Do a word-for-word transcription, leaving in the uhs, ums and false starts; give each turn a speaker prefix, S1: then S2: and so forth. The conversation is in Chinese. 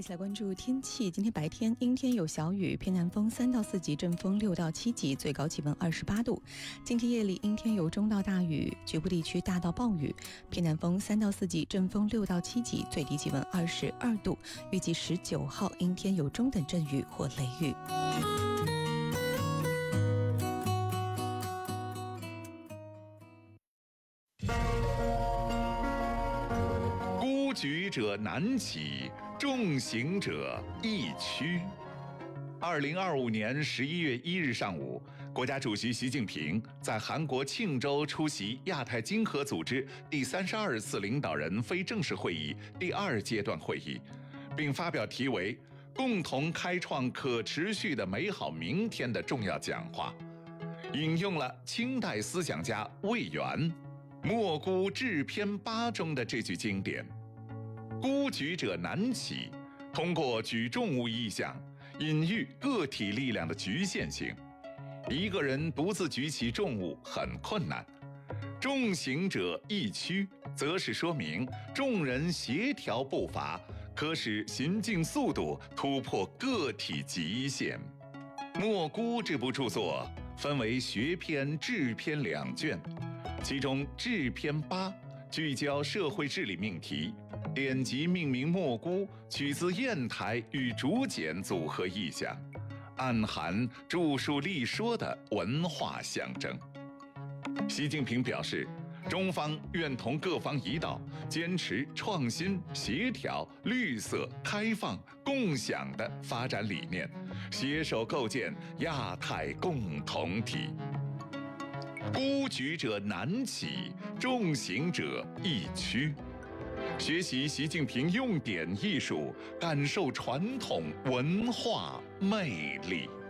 S1: 起来关注天气。今天白天阴天有小雨，偏南风三到四级，阵风六到七级，最高气温二十八度。今天夜里阴天有中到大雨，局部地区大到暴雨，偏南风三到四级，阵风六到七级，最低气温二十二度。预计十九号阴天有中等阵雨或雷雨。
S2: 孤举者难起，重行者易趋。二零二五年十一月一日上午，国家主席习近平在韩国庆州出席亚太经合组织第三十二次领导人非正式会议第二阶段会议，并发表题为“共同开创可持续的美好明天”的重要讲话，引用了清代思想家魏源莫孤致篇八中的这句经典：“孤举者难起”，通过举重物意象，隐喻个体力量的局限性。一个人独自举起重物很困难，重行者易趋，则是说明众人协调步伐，可使行进速度突破个体极限。莫孤这部著作分为学篇、志篇两卷，其中志篇八聚焦社会治理命题，典籍命名莫孤，取自砚台与竹简组合意象，暗含著述立说的文化象征。习近平表示，中方愿同各方一道，坚持创新、协调、绿色、开放、共享的发展理念，携手构建亚太共同体。孤举者难起，重行者易趋。学习习近平用典艺术，感受传统文化魅力。